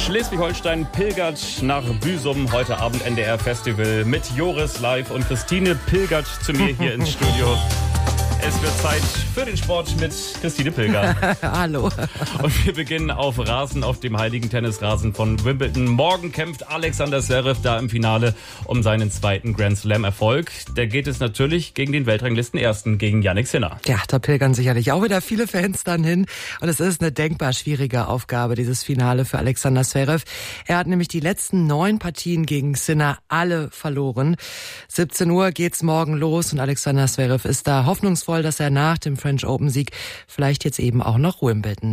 Schleswig-Holstein pilgert nach Büsum. Heute Abend NDR Festival mit Joris live und Christine pilgert zu mir hier ins Studio. Es wird Zeit für den Sport mit Christine Pilger. Hallo. Und wir beginnen auf Rasen, auf dem heiligen Tennisrasen von Wimbledon. Morgen kämpft Alexander Zverev da im Finale um seinen zweiten Grand Slam-Erfolg. Da geht es natürlich gegen den Weltranglisten-Ersten, gegen Jannik Sinner. Ja, da pilgern sicherlich auch wieder viele Fans dann hin. Und es ist eine denkbar schwierige Aufgabe, dieses Finale für Alexander Zverev. Er hat nämlich die letzten 9 Partien gegen Sinner alle verloren. 17 Uhr geht's morgen los und Alexander Zverev ist da hoffnungsvoll, dass er nach dem French Open-Sieg vielleicht jetzt eben auch noch Wimbledon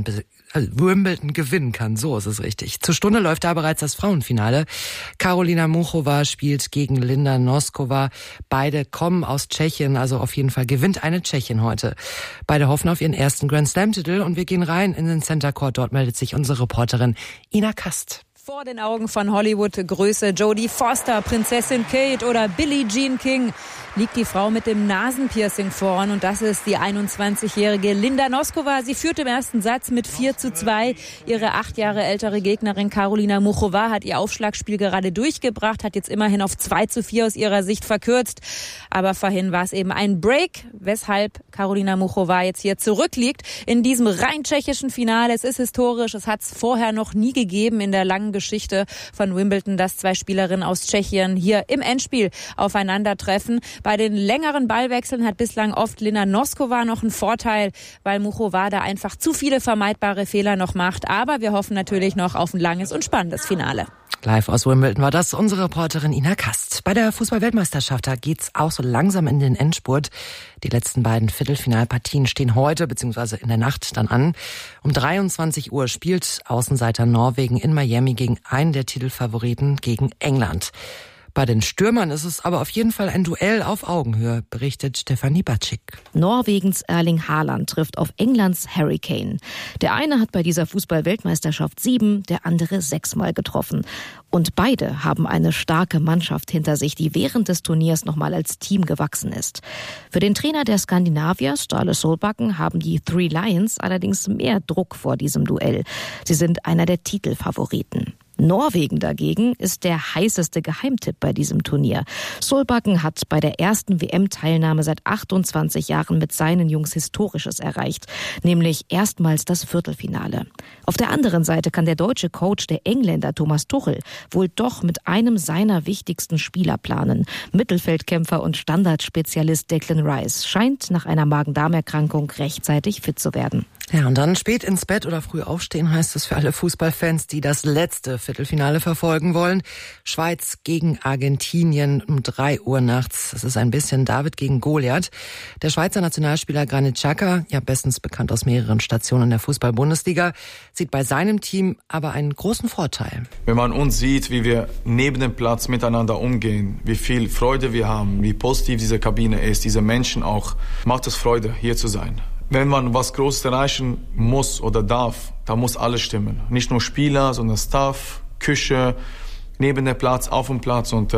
gewinnen kann. So ist es richtig. Zur Stunde läuft da bereits das Frauenfinale. Karolina Muchova spielt gegen Linda Noskova. Beide kommen aus Tschechien, also auf jeden Fall gewinnt eine Tschechin heute. Beide hoffen auf ihren ersten Grand Slam-Titel und wir gehen rein in den Center Court. Dort meldet sich unsere Reporterin Ina Kast. Vor den Augen von Hollywood-Größe Jodie Foster, Prinzessin Kate oder Billie Jean King liegt die Frau mit dem Nasenpiercing vorn und das ist die 21-jährige Linda Noskova. Sie führt im ersten Satz mit 4:2. Ihre 8 Jahre ältere Gegnerin Karolina Muchova hat ihr Aufschlagspiel gerade durchgebracht, hat jetzt immerhin auf 2:4 aus ihrer Sicht verkürzt. Aber vorhin war es eben ein Break, weshalb Karolina Muchova jetzt hier zurückliegt in diesem rein tschechischen Finale. Es ist historisch, es hat es vorher noch nie gegeben in der langen Geschichte von Wimbledon, dass 2 Spielerinnen aus Tschechien hier im Endspiel aufeinandertreffen. Bei den längeren Ballwechseln hat bislang oft Linda Noskova noch einen Vorteil, weil Muchova da einfach zu viele vermeidbare Fehler noch macht. Aber wir hoffen natürlich noch auf ein langes und spannendes Finale. Live aus Wimbledon war das unsere Reporterin Ina Kast. Bei der Fußball-Weltmeisterschaft, da geht's auch so langsam in den Endspurt. Die letzten beiden Viertelfinalpartien stehen heute bzw. in der Nacht dann an. Um 23 Uhr spielt Außenseiter Norwegen in Miami gegen einen der Titelfavoriten gegen England. Bei den Stürmern ist es aber auf jeden Fall ein Duell auf Augenhöhe, berichtet Stefanie Batschik. Norwegens Erling Haaland trifft auf Englands Harry Kane. Der eine hat bei dieser Fußball-Weltmeisterschaft 7, der andere 6-mal getroffen. Und beide haben eine starke Mannschaft hinter sich, die während des Turniers nochmal als Team gewachsen ist. Für den Trainer der Skandinavier, Ståle Solbakken, haben die Three Lions allerdings mehr Druck vor diesem Duell. Sie sind einer der Titelfavoriten. Norwegen dagegen ist der heißeste Geheimtipp bei diesem Turnier. Solbakken hat bei der ersten WM-Teilnahme seit 28 Jahren mit seinen Jungs Historisches erreicht, nämlich erstmals das Viertelfinale. Auf der anderen Seite kann der deutsche Coach der Engländer Thomas Tuchel wohl doch mit einem seiner wichtigsten Spieler planen. Mittelfeldkämpfer und Standardspezialist Declan Rice scheint nach einer Magen-Darm-Erkrankung rechtzeitig fit zu werden. Ja, und dann spät ins Bett oder früh aufstehen heißt es für alle Fußballfans, die das letzte Viertelfinale verfolgen wollen. Schweiz gegen Argentinien um 3 Uhr nachts. Es ist ein bisschen David gegen Goliath. Der Schweizer Nationalspieler Granit Xhaka, ja bestens bekannt aus mehreren Stationen der Fußball-Bundesliga, sieht bei seinem Team aber einen großen Vorteil. Wenn man uns sieht, wie wir neben dem Platz miteinander umgehen, wie viel Freude wir haben, wie positiv diese Kabine ist, diese Menschen auch, macht es Freude, hier zu sein. Wenn man was Großes erreichen muss oder darf, da muss alles stimmen. Nicht nur Spieler, sondern Staff, Küche, neben dem Platz, auf dem Platz und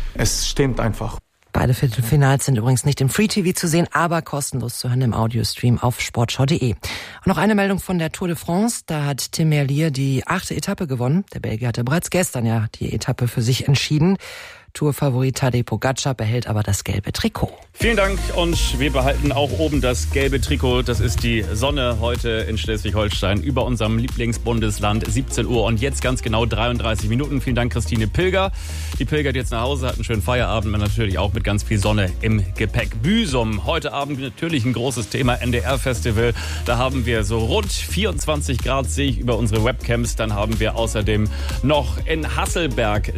es stimmt einfach. Beide Viertelfinals sind übrigens nicht im Free TV zu sehen, aber kostenlos zu hören im Audiostream auf sportschau.de. Und noch eine Meldung von der Tour de France. Da hat Tim Merlier die 8. Etappe gewonnen. Der Belgier hatte bereits gestern ja die Etappe für sich entschieden. Tourfavorit Tadej Pogacar behält aber das gelbe Trikot. Vielen Dank und wir behalten auch oben das gelbe Trikot. Das ist die Sonne heute in Schleswig-Holstein über unserem Lieblingsbundesland. 17 Uhr und jetzt ganz genau 33 Minuten. Vielen Dank, Christine Pilger. Die pilgert jetzt nach Hause, hat einen schönen Feierabend und natürlich auch mit ganz viel Sonne im Gepäck. Büsum, heute Abend natürlich ein großes Thema, NDR-Festival. Da haben wir so rund 24 Grad, sehe ich über unsere Webcams. Dann haben wir außerdem noch in Hasselberg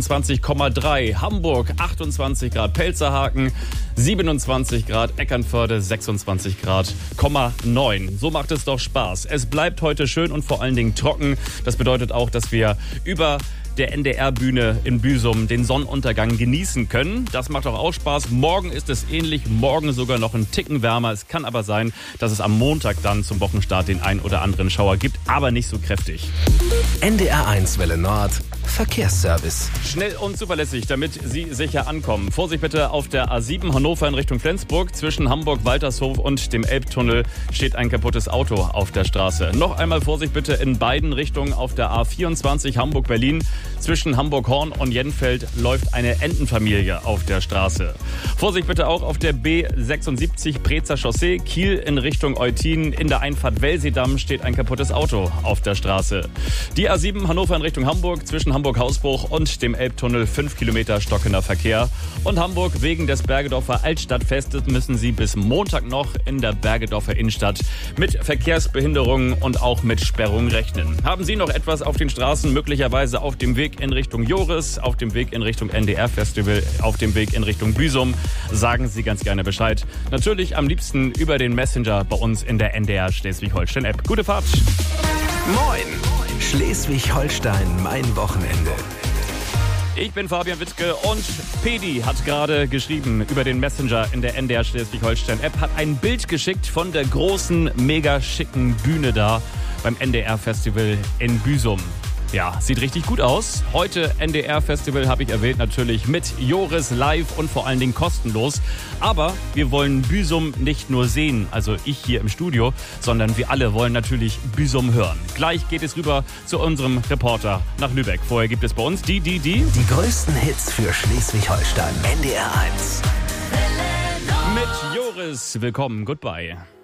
26,3, Hamburg 28 Grad, Pelzerhaken 27 Grad, Eckernförde 26 Grad, 9. So macht es doch Spaß. Es bleibt heute schön und vor allen Dingen trocken. Das bedeutet auch, dass wir über der NDR-Bühne in Büsum den Sonnenuntergang genießen können. Das macht auch Spaß. Morgen ist es ähnlich, morgen sogar noch ein Ticken wärmer. Es kann aber sein, dass es am Montag dann zum Wochenstart den ein oder anderen Schauer gibt, aber nicht so kräftig. NDR 1 Welle Nord, Verkehrsservice. Schnell und zuverlässig, damit Sie sicher ankommen. Vorsicht bitte auf der A7 Hannover in Richtung Flensburg. Zwischen Hamburg-Waltershof und dem Elbtunnel steht ein kaputtes Auto auf der Straße. Noch einmal Vorsicht bitte in beiden Richtungen auf der A24 Hamburg-Berlin. Zwischen Hamburg-Horn und Jenfeld läuft eine Entenfamilie auf der Straße. Vorsicht bitte auch auf der B76 Prezer Chaussee, Kiel in Richtung Eutin. In der Einfahrt Welsedamm steht ein kaputtes Auto auf der Straße. Die A7 Hannover in Richtung Hamburg, zwischen Hamburg-Hausbruch und dem Elbtunnel 5 Kilometer stockender Verkehr. Und Hamburg wegen des Bergedorfer Altstadtfestes müssen Sie bis Montag noch in der Bergedorfer Innenstadt mit Verkehrsbehinderungen und auch mit Sperrungen rechnen. Haben Sie noch etwas auf den Straßen, möglicherweise auf dem Weg in Richtung Joris, auf dem Weg in Richtung NDR-Festival, auf dem Weg in Richtung Büsum, sagen Sie ganz gerne Bescheid. Natürlich am liebsten über den Messenger bei uns in der NDR Schleswig-Holstein-App. Gute Fahrt! Moin! Schleswig-Holstein, mein Wochenende. Ich bin Fabian Wittke und Pedi hat gerade geschrieben über den Messenger in der NDR Schleswig-Holstein-App, hat ein Bild geschickt von der großen, mega schicken Bühne da beim NDR-Festival in Büsum. Ja, sieht richtig gut aus. Heute NDR-Festival habe ich erwähnt, natürlich mit Joris live und vor allen Dingen kostenlos. Aber wir wollen Büsum nicht nur sehen, also ich hier im Studio, sondern wir alle wollen natürlich Büsum hören. Gleich geht es rüber zu unserem Reporter nach Lübeck. Vorher gibt es bei uns die größten Hits für Schleswig-Holstein. NDR 1. Mit Joris. Willkommen, goodbye.